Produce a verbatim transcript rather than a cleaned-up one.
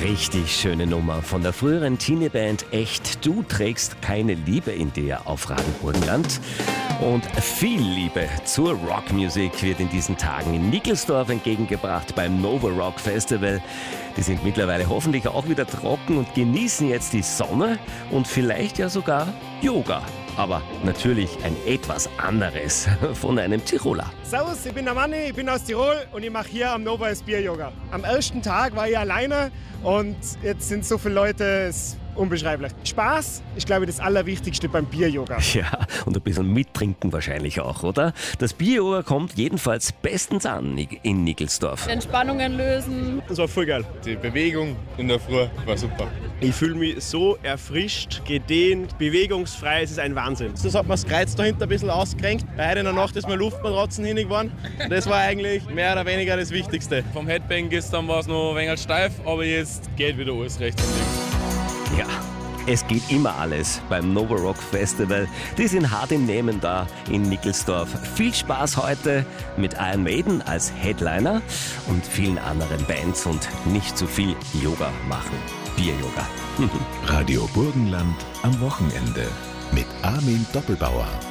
Richtig schöne Nummer von der früheren Teenie-Band Echt. Du trägst keine Liebe in dir auf Radio Burgenland. Und viel Liebe zur Rockmusik wird in diesen Tagen in Nickelsdorf entgegengebracht beim Nova Rock Festival. Die sind mittlerweile hoffentlich auch wieder trocken und genießen jetzt die Sonne und vielleicht ja sogar Yoga. Aber natürlich ein etwas anderes von einem Tiroler. Servus, ich bin der Manni, ich bin aus Tirol und ich mache hier am Nova das Bier-Yoga. Am ersten Tag war ich alleine und jetzt sind so viele Leute, es ist unbeschreiblich. Spaß ist, glaube ich, das Allerwichtigste beim Bier-Yoga. Ja, und ein bisschen mittrinken wahrscheinlich auch, oder? Das Bier-Yoga kommt jedenfalls bestens an in Nickelsdorf. Entspannungen lösen. Das war voll geil. Die Bewegung in der Früh war super. Ich fühle mich so erfrischt, gedehnt, bewegungsfrei, es ist ein Wahnsinn. Das hat mir das Kreuz dahinter ein bisschen ausgerenkt. Heute in der Nacht ist mir Luftmatratzen hingegangen. Das war eigentlich mehr oder weniger das Wichtigste. Vom Headbang gestern war es noch ein wenig steif, aber jetzt geht wieder alles rechts und links. Ja, es geht immer alles beim Nova Rock Festival. Die sind hart im Nehmen da in Nickelsdorf. Viel Spaß heute mit Iron Maiden als Headliner und vielen anderen Bands und nicht zu viel Yoga machen. Bier-Yoga. Radio Burgenland am Wochenende mit Armin Doppelbauer.